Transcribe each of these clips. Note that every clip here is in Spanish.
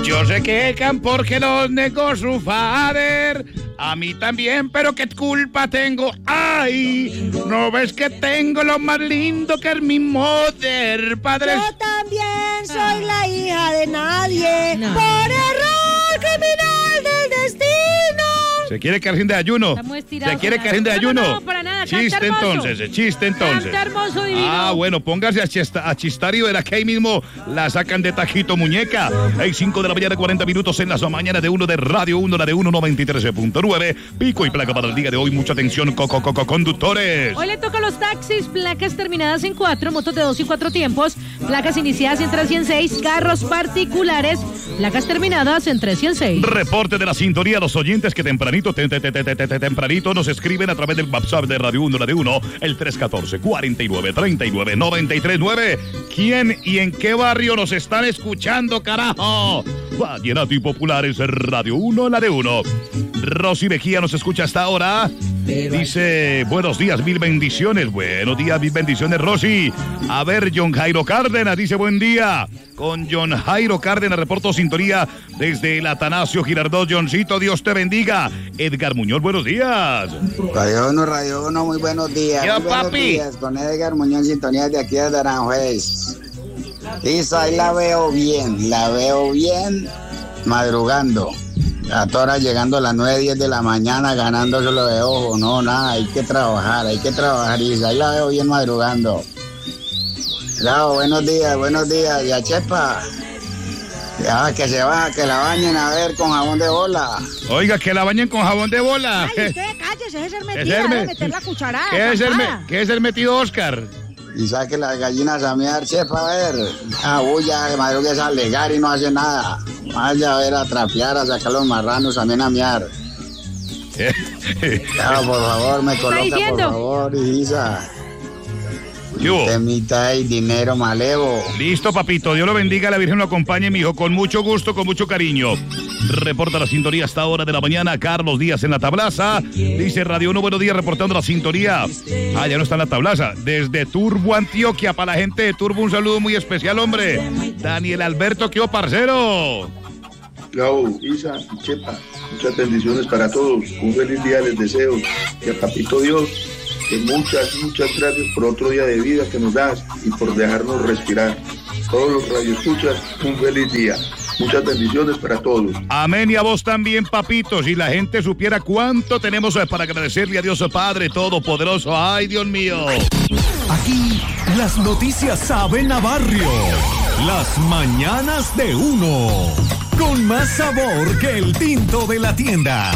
Yo se quejan porque los negó su father. A mí también, pero qué culpa tengo. ¡Ay! ¿No ves que tengo lo más lindo que es mi mother, padre? Yo también soy la hija de nadie. No. Por error criminal del destino. ¿Se quiere quedar sin de ayuno? ¿Se quiere quedar sin de ayuno? No, para nada. Chiste entonces, chiste entonces. Canta hermoso, divino. Ah, bueno, póngase a chistar y verá que ahí mismo la sacan de tajito, muñeca. Hay 5 de la mañana, 40 minutos en las mañanas de 1 de Radio 1, la de 1, 93.9. Pico y placa para el día de hoy. Mucha atención, conductores. Hoy le toca a los taxis, placas terminadas en 4, motos de 2 y 4 tiempos, placas iniciadas en 3 y en 6, carros particulares, placas terminadas en 3 y en 6. Reporte de la sintonía, los oyentes que tempranito nos escriben a través del WhatsApp de Radio 1, la de 1, el 314-4939-93.9. ¿Quién y en qué barrio nos están escuchando, carajo? Vallenato y Populares, Radio 1, la de 1. Rosy Mejía nos escucha hasta ahora. Dice, buenos días, mil bendiciones. Buenos días, mil bendiciones, Rosy. A ver, John Jairo Cárdenas dice, buen día. Con John Jairo Cárdenas, reporto sintonía desde el Atanasio Girardot. Johncito, Dios te bendiga. Edgar Muñoz, buenos días. Radio 1, muy buenos días. Yo, muy buenos papi. días, con Edgar Muñoz, sintonía de aquí de Aranjuez. Listo, ahí la veo bien, madrugando. A todas horas llegando a las 9, 10 de la mañana, ganándoselo de ojo. No, nada, hay que trabajar. Y ahí la veo bien madrugando. Claro, buenos días, ya chepa. Ya, que se va, que la bañen a ver con jabón de bola. Oiga, que la bañen con jabón de bola. Ay, usted cállese, es el metido, debe meter la cucharada. ¿Qué es el metido, Oscar? Y saque las gallinas a miar, chepa, a ver. Bulla, de madrugues a alegar y no hace nada. Vaya a ver, a trapear, a sacar los marranos también a miar. Claro, por favor, me coloca, por favor, Isa. Temita y dinero malevo. Listo, papito. Dios lo bendiga, la Virgen lo acompañe, mijo. Con mucho gusto, con mucho cariño. Reporta la sintonía hasta hora de la mañana. Carlos Díaz en la tablaza. Dice Radio 1, buenos días, reportando la sintonía. Ah, ya no está en la tablaza. Desde Turbo, Antioquia, para la gente de Turbo, un saludo muy especial, hombre. Daniel Alberto, ¿qué parcero? Gabo, Isa y Chepa, muchas bendiciones para todos. Un feliz día les deseo. Y a Papito Dios, que muchas gracias por otro día de vida que nos das y por dejarnos respirar. Todos los radioescuchas, un feliz día. Muchas bendiciones para todos. Amén, y a vos también, papito. Si la gente supiera cuánto tenemos para agradecerle a Dios Padre Todopoderoso. Ay, Dios mío. Aquí las noticias saben a barrio. Las mañanas de 1. Con más sabor que el tinto de la tienda.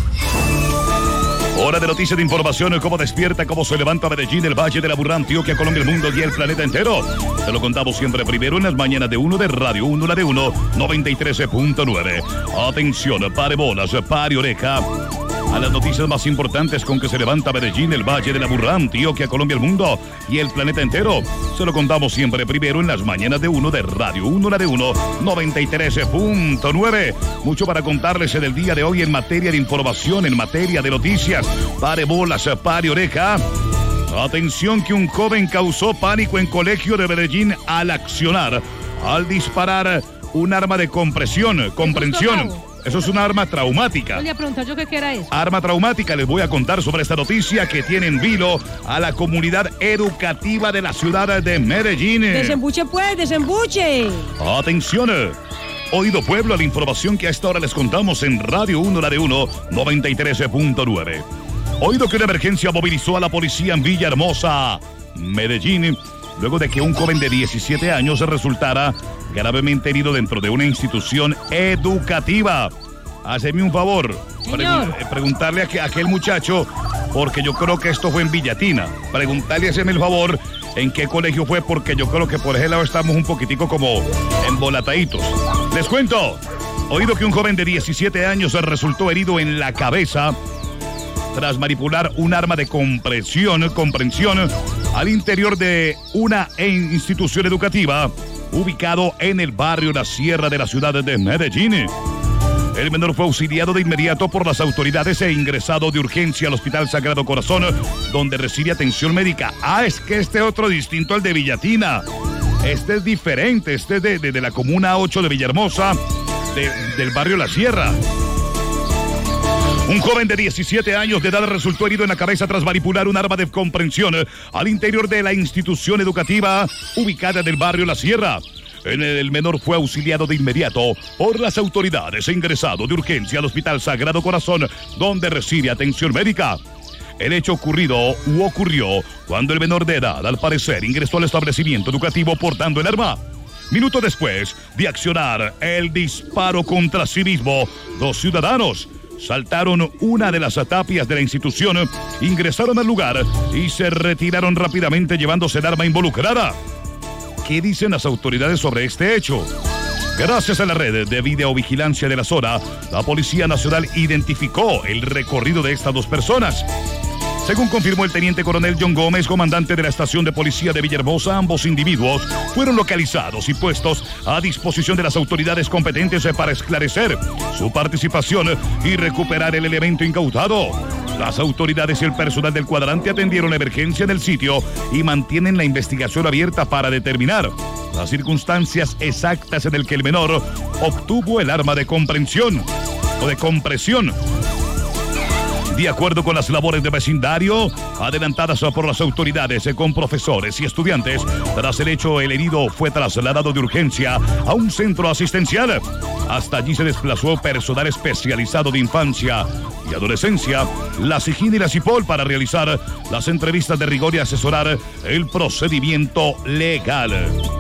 Hora de noticias, de información, cómo despierta, cómo se levanta Medellín, el Valle de la Aburrá, Antioquia, Colombia, el mundo y el planeta entero. Te lo contamos siempre primero en las mañanas de 1 de Radio 1, la de 1, 93.9. Atención, pare bolas, pare oreja. A las noticias más importantes con que se levanta Medellín, el Valle de la Aburrá, Antioquia, Colombia, el mundo y el planeta entero. Se lo contamos siempre primero en las mañanas de 1 de Radio 1, la de 1, 93.9. Mucho para contarles en el día de hoy en materia de información, en materia de noticias. Pare bolas, pare oreja. Atención, que un joven causó pánico en colegio de Medellín al accionar, al disparar un arma de comprensión. Eso es una arma traumática. Le pregunto yo qué era eso. Arma traumática. Les voy a contar sobre esta noticia que tiene en vilo a la comunidad educativa de la ciudad de Medellín. Desembuche pues, desembuche. Atención. Oído pueblo, a la información que a esta hora les contamos en Radio 1, la de 1, 93.9. Oído que una emergencia movilizó a la policía en Villahermosa, Medellín, luego de que un joven de 17 años resultara gravemente herido dentro de una institución educativa. Haceme un favor, preguntarle a aquel muchacho, porque yo creo que esto fue en Villatina. Preguntarle, haceme el favor, en qué colegio fue, porque yo creo que por ese lado estamos un poquitico como embolataditos. Les cuento, oído que un joven de 17 años resultó herido en la cabeza tras manipular un arma de comprensión al interior de una institución educativa ubicado en el barrio La Sierra de la ciudad de Medellín. El menor fue auxiliado de inmediato por las autoridades e ingresado de urgencia al Hospital Sagrado Corazón, donde recibe atención médica. Ah, es que este otro distinto al de Villatina. Este es diferente, este es de la comuna 8 de Villahermosa. del barrio La Sierra. Un joven de 17 años de edad resultó herido en la cabeza tras manipular un arma de comprensión al interior de la institución educativa ubicada en el barrio La Sierra. El menor fue auxiliado de inmediato por las autoridades e ingresado de urgencia al Hospital Sagrado Corazón, donde recibe atención médica. El hecho ocurrió cuando el menor de edad, al parecer, ingresó al establecimiento educativo portando el arma. Minutos después de accionar el disparo contra sí mismo, dos ciudadanos saltaron una de las tapias de la institución, ingresaron al lugar y se retiraron rápidamente llevándose el arma involucrada. ¿Qué dicen las autoridades sobre este hecho? Gracias a la red de videovigilancia de la zona, la Policía Nacional identificó el recorrido de estas dos personas. Según confirmó el teniente coronel John Gómez, comandante de la estación de policía de Villahermosa, ambos individuos fueron localizados y puestos a disposición de las autoridades competentes para esclarecer su participación y recuperar el elemento incautado. Las autoridades y el personal del cuadrante atendieron la emergencia en el sitio y mantienen la investigación abierta para determinar las circunstancias exactas en el que el menor obtuvo el arma de comprensión o de compresión. De acuerdo con las labores de vecindario adelantadas por las autoridades con profesores y estudiantes, tras el hecho el herido fue trasladado de urgencia a un centro asistencial. Hasta allí se desplazó personal especializado de infancia y adolescencia, la SIGIN y la CIPOL, para realizar las entrevistas de rigor y asesorar el procedimiento legal.